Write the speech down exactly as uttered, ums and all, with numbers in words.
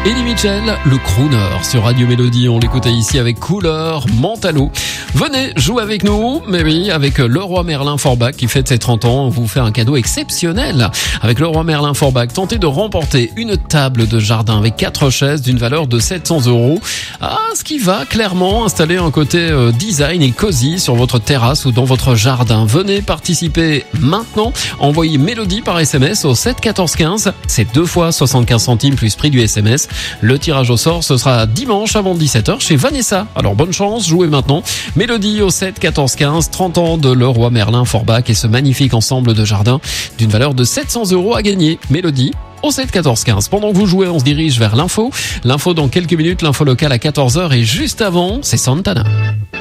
Eddie Mitchell, le crooner sur Radio Mélodie. On l'écoutait ici avec Couleur Mentalo. Venez jouer avec nous, mais oui, avec Leroy Merlin Forbach qui fête ses trente ans. On vous fait un cadeau exceptionnel. Avec Leroy Merlin Forbach, tentez de remporter une table de jardin avec quatre chaises d'une valeur de sept cents euros. Ah, ce qui va clairement installer un côté euh, design et cosy sur votre terrasse ou dans votre jardin. Venez participer maintenant. Envoyez Mélodie par S M S au sept quatorze quinze. C'est deux fois soixante-quinze centimes plus prix du S M S. Le tirage au sort, ce sera dimanche avant dix-sept heures chez Vanessa. Alors bonne chance, jouez maintenant. Mélodie au sept quatorze quinze, trente ans de Leroy Merlin Forbach et ce magnifique ensemble de jardin d'une valeur de sept cents euros à gagner. Mélodie au sept quatorze quinze. Pendant que vous jouez, on se dirige vers l'info. L'info dans quelques minutes, l'info locale à quatorze heures et juste avant, c'est Santana.